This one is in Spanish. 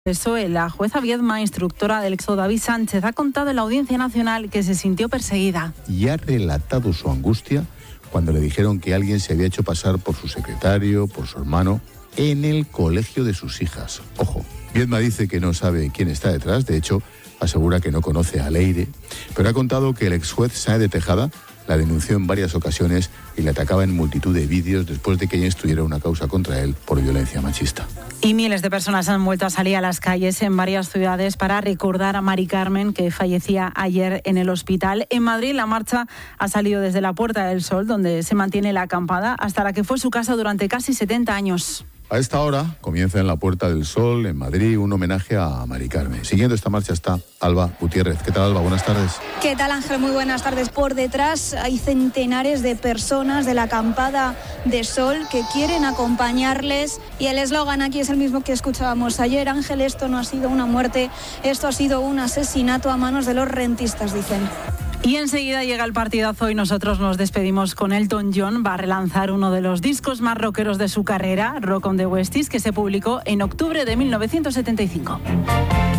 PSOE, la jueza Viedma, instructora del exo David Sánchez, ha contado en la Audiencia Nacional que se sintió perseguida. Y ha relatado su angustia cuando le dijeron que alguien se había hecho pasar por su secretario, por su hermano, en el colegio de sus hijas. Ojo, Viedma dice que no sabe quién está detrás, de hecho, asegura que no conoce a Leire, pero ha contado que el ex juez Sáenz de Tejada la denunció en varias ocasiones y le atacaba en multitud de vídeos después de que ella instruyera una causa contra él por violencia machista. Y miles de personas han vuelto a salir a las calles en varias ciudades para recordar a Mari Carmen, que fallecía ayer en el hospital. En Madrid, la marcha ha salido desde la Puerta del Sol, donde se mantiene la acampada, hasta la que fue su casa durante casi 70 años. A esta hora comienza en la Puerta del Sol, en Madrid, un homenaje a Mari Carmen. Siguiendo esta marcha está Alba Gutiérrez. ¿Qué tal, Alba? Buenas tardes. ¿Qué tal, Ángel? Muy buenas tardes. Por detrás hay centenares de personas de la acampada de Sol que quieren acompañarles, y el eslogan aquí es el mismo que escuchábamos ayer. Ángel, esto no ha sido una muerte, esto ha sido un asesinato a manos de los rentistas, dicen. Y enseguida llega el partidazo y nosotros nos despedimos con Elton John. Va a relanzar uno de los discos más rockeros de su carrera, Rock on the Westies, que se publicó en octubre de 1975.